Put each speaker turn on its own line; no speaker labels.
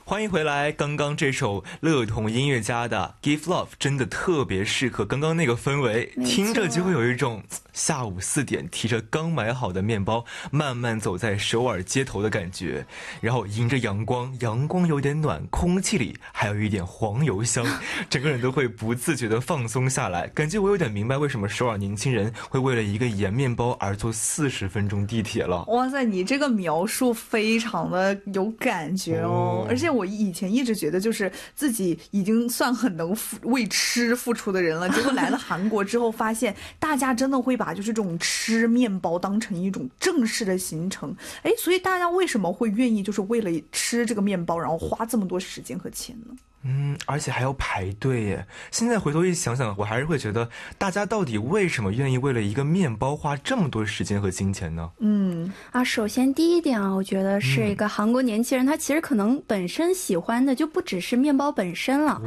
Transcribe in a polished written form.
欢迎回来。刚刚这首乐童音乐家的 Give Love 真的特别适合刚刚那个氛围，听着就会有一种下午4点提着刚买好的面包慢慢走在首尔街头的感觉，然后迎着阳光，阳光有点暖，空气里还有一点黄油香，整个人都会不自觉地放松下来。感觉我有点明白为什么首尔年轻人会为了一个盐面包而坐40分钟地铁了。
哇塞，你这个描述非常的有感觉哦。而且我以前一直觉得就是自己已经算很能为吃付出的人了，结果来了韩国之后发现大家真的会把就是这种吃面包当成一种正式的行程。所以大家为什么会愿意就是为了吃这个面包然后花这么多时间和钱呢？
而且还要排队耶。现在回头一想想，我还是会觉得大家到底为什么愿意为了一个面包花这么多时间和金钱呢？
首先第一点我觉得是一个韩国年轻人他其实可能本身喜欢的就不只是面包本身了，